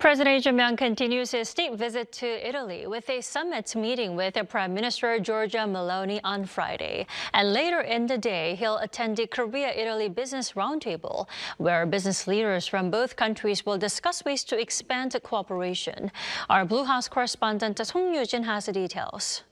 President Lee Jae-myung continues his state visit to Italy with a summit meeting with Prime Minister Giorgia Meloni on Friday. And later in the day, he'll attend the Korea-Italy Business Roundtable, where business leaders from both countries will discuss ways to expand cooperation. Our Blue House correspondent Song Yoo-jin has the details.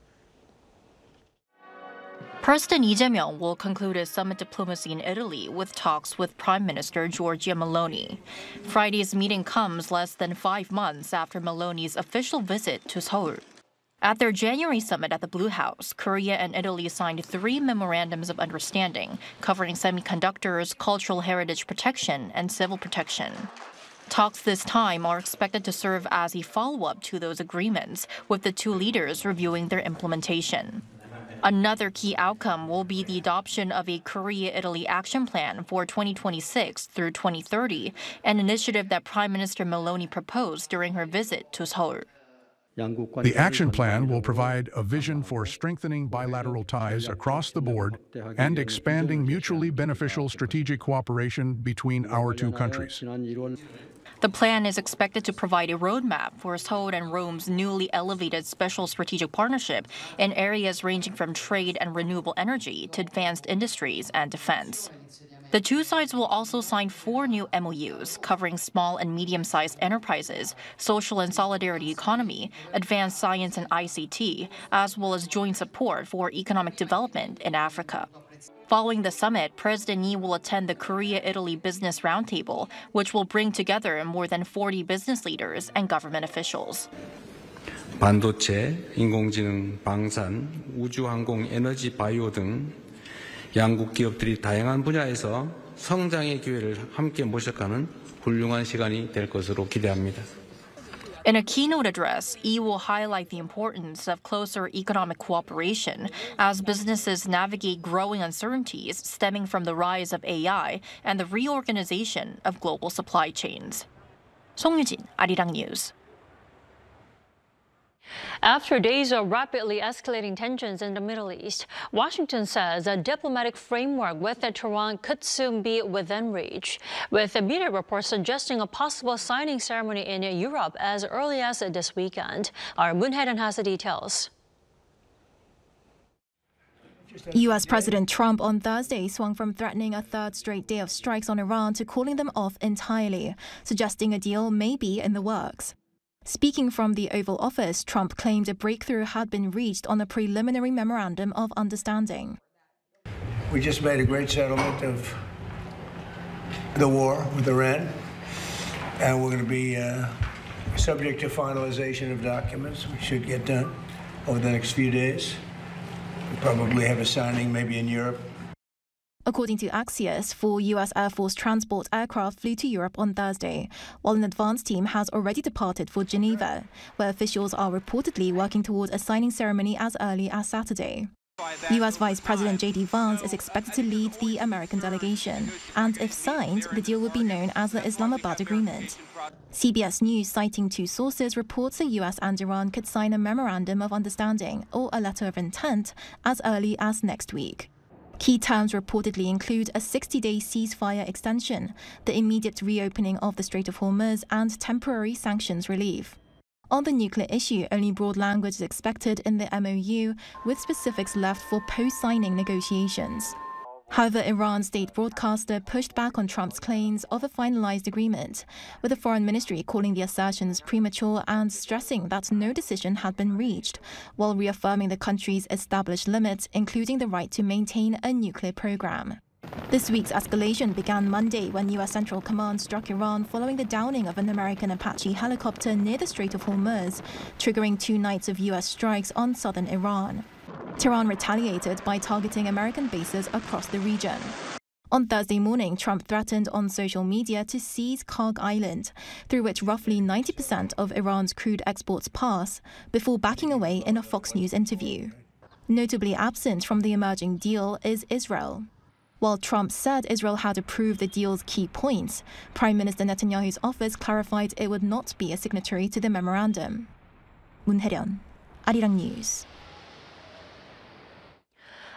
President Lee Jae-myung will conclude his summit diplomacy in Italy with talks with Prime Minister Giorgia Meloni. Friday's meeting comes less than 5 months after Meloni's official visit to Seoul. At their January summit at the Blue House, Korea and Italy signed 3 memorandums of understanding covering semiconductors, cultural heritage protection, and civil protection. Talks this time are expected to serve as a follow-up to those agreements, with the two leaders reviewing their implementation. Another key outcome will be the adoption of a Korea-Italy action plan for 2026 through 2030, an initiative that Prime Minister Meloni proposed during her visit to Seoul. The action plan will provide a vision for strengthening bilateral ties across the board and expanding mutually beneficial strategic cooperation between our two countries. The plan is expected to provide a roadmap for Seoul and Rome's newly elevated special strategic partnership in areas ranging from trade and renewable energy to advanced industries and defense. The two sides will also sign 4 new MOUs covering small and medium-sized enterprises, social and solidarity economy, advanced science and ICT, as well as joint support for economic development in Africa. Following the summit, President Lee will attend the Korea-Italy Business Roundtable, which will bring together more than 40 business leaders and government officials. 반도체, 인공지능, 방산, 우주항공, 에너지, 바이오 등 양국 기업들이 다양한 분야에서 성장의 기회를 함께 모색하는 훌륭한 시간이 될 것으로 기대합니다. In a keynote address, Lee will highlight the importance of closer economic cooperation as businesses navigate growing uncertainties stemming from the rise of AI and the reorganization of global supply chains. Song Yoo-jin, Arirang News. After days of rapidly escalating tensions in the Middle East, Washington says a diplomatic framework with Tehran could soon be within reach, with the media reports suggesting a possible signing ceremony in Europe as early as this weekend. Our Moon Hae-ryun has the details. U.S. President Trump on Thursday swung from threatening a third straight day of strikes on Iran to calling them off entirely, suggesting a deal may be in the works. Speaking from the Oval Office, Trump claimed a breakthrough had been reached on a preliminary memorandum of understanding. We just made a great settlement of the war with Iran, and we're going to be subject to finalization of documents. We should get done over the next few days. We'll probably have a signing maybe in Europe. According to Axios, 4 U.S. Air Force transport aircraft flew to Europe on Thursday, while an advance team has already departed for Geneva, where officials are reportedly working toward a signing ceremony as early as Saturday. U.S. Vice President J.D. Vance is expected to lead the American delegation, and if signed, the deal would be known as the Islamabad Agreement. CBS News, citing 2 sources, reports the U.S. and Iran could sign a memorandum of understanding or a letter of intent as early as next week. Key terms reportedly include a 60-day ceasefire extension, the immediate reopening of the Strait of Hormuz, and temporary sanctions relief. On the nuclear issue, only broad language is expected in the MOU, with specifics left for post-signing negotiations. However, Iran's state broadcaster pushed back on Trump's claims of a finalized agreement, with the foreign ministry calling the assertions premature and stressing that no decision had been reached, while reaffirming the country's established limits, including the right to maintain a nuclear program. This week's escalation began Monday when U.S. Central Command struck Iran following the downing of an American Apache helicopter near the Strait of Hormuz, triggering 2 nights of U.S. strikes on southern Iran. Tehran retaliated by targeting American bases across the region. On Thursday morning, Trump threatened on social media to seize Karg Island, through which roughly 90% of Iran's crude exports pass, before backing away in a Fox News interview. Notably absent from the emerging deal is Israel. While Trump said Israel had approved the deal's key points, Prime Minister Netanyahu's office clarified it would not be a signatory to the memorandum. Moon Hae-ryun, Arirang News.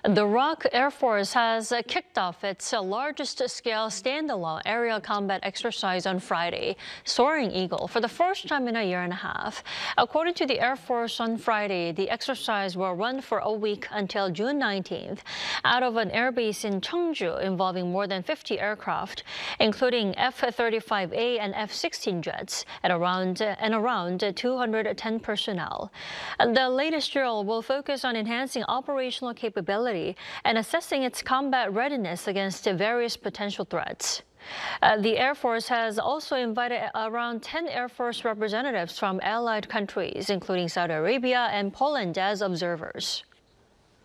The ROK Air Force has kicked off its largest-scale standalone aerial combat exercise on Friday, Soaring Eagle, for the first time in a year and a half. According to the Air Force on Friday, the exercise will run for a week until June 19th out of an airbase in Cheongju involving more than 50 aircraft, including F-35A and F-16 jets, and around 210 personnel. The latest drill will focus on enhancing operational capability and assessing its combat readiness against various potential threats. The Air Force has also invited around 10 Air Force representatives from allied countries, including Saudi Arabia and Poland, as observers.